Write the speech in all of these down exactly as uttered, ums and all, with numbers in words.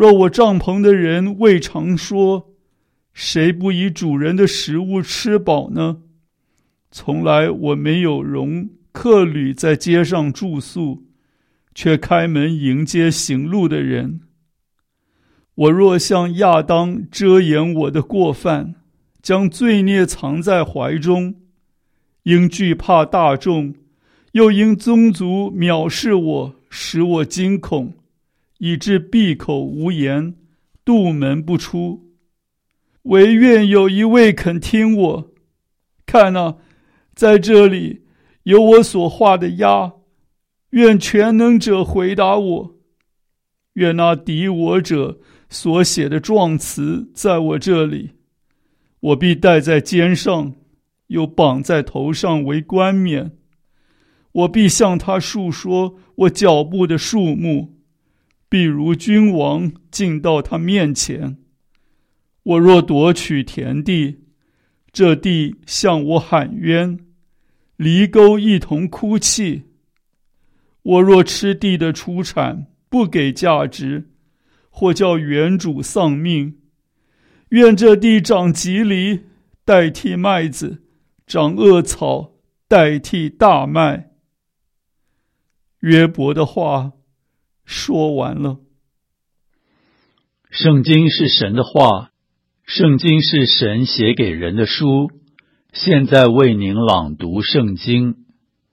若我帐篷的人未尝说，谁不以主人的食物吃饱呢？从来我没有容客旅在街上住宿，却开门迎接行路的人。我若向亚当遮掩我的过犯，将罪孽藏在怀中，因惧怕大众，又因宗族藐视我，使我惊恐，以致闭口无言，杜门不出。唯愿有一位肯听我。看啊，在这里有我所画的鸭，愿全能者回答我。愿那敌我者所写的状词在我这里，我必戴在肩上，又绑在头上为冠冕。我必向他述说我脚步的数目，必如君王进到他面前。我若夺取田地，这地向我喊冤，犁沟一同哭泣。我若吃地的出产，不给价值，或叫原主丧命，愿这地长棘藜代替麦子，长恶草代替大麦。约伯的话说完了。 圣经是神的话，圣经是神写给人的书，现在为您朗读圣经。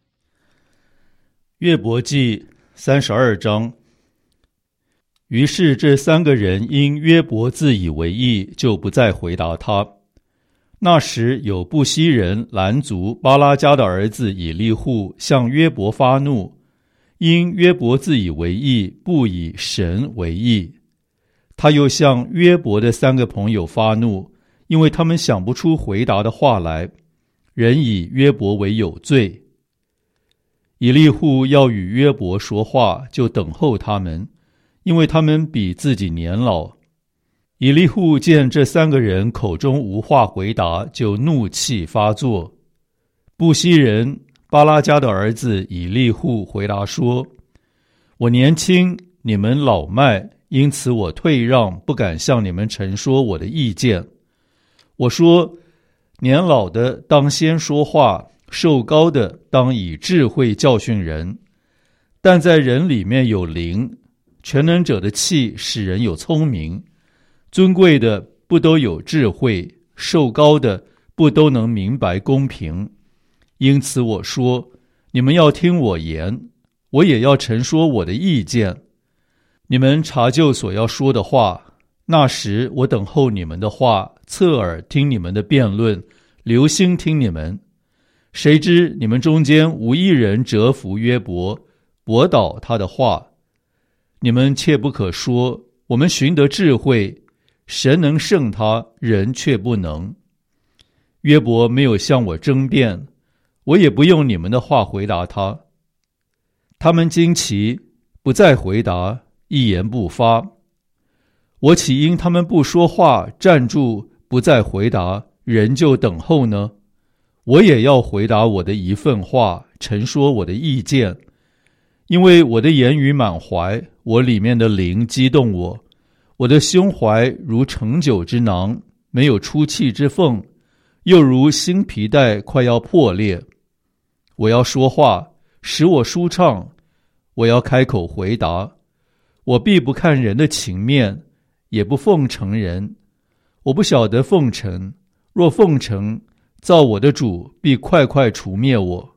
约伯记三十二章。于是这三个人因约伯自以为义，就不再回答他。那时有布西人兰族巴拉迦的儿子以利户向约伯发怒，因约伯自以为义，不以神为义。他又向约伯的三个朋友发怒，因为他们想不出回答的话来，人以约伯为有罪。以利户要与约伯说话，就等候他们，因为他们比自己年老。以利户见这三个人口中无话回答，就怒气发作。布西人巴拉迦的儿子以利户回答说：我年轻，你们老迈，因此我退让，不敢向你们陈说我的意见。我说，年老的当先说话，寿高的当以智慧教训人。但在人里面有灵，全能者的气使人有聪明，尊贵的不都有智慧，寿高的不都能明白公平。因此我说，你们要听我言，我也要陈说我的意见。你们查究所要说的话，那时我等候你们的话，侧耳听你们的辩论，留心听你们。谁知你们中间无一人折服约伯，驳倒他的话。你们切不可说，我们寻得智慧，神能胜他，人却不能。约伯没有向我争辩，我也不用你们的话回答他。他们惊奇，不再回答，一言不发。我岂因他们不说话，站住，不再回答，人就等候呢？我也要回答我的一份话，陈说我的意见。因为我的言语满怀，我里面的灵激动我，我的胸怀如盛酒之囊，没有出气之缝，又如新皮带快要破裂。我要说话，使我舒畅，我要开口回答。我必不看人的情面，也不奉承人。我不晓得奉承，若奉承，造我的主必快快除灭我。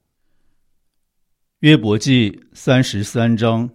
约伯记三十三章。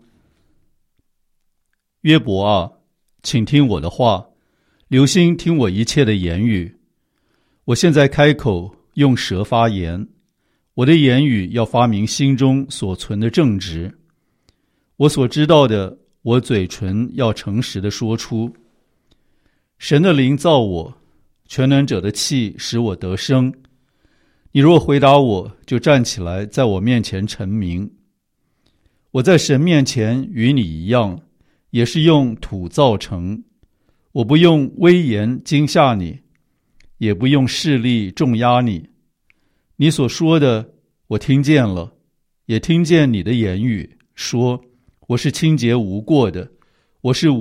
约伯啊，请听我的话，留心听我一切的言语。我现在开口，用舌发言，我的言语要发明心中所存的正直。我所知道的，我嘴唇要诚实地说出。神的灵造我，全能者的气使我得生。你若回答我，就站起来，在我面前陈明。我在神面前与你一样，也是用土造成。我不用威严惊吓你，也不用势力重压你。你所说的，我听见了，也听见你的言语，说我是清洁无过的，我是无